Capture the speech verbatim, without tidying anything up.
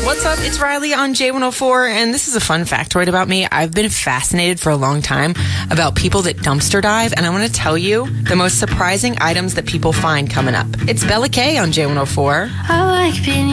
What's up? It's Riley on J one oh four, and this is a fun factoid about me. I've been fascinated for a long time about people that dumpster dive, and I want to tell you the most surprising items that people find coming up. It's Bella K on J one oh four. I like being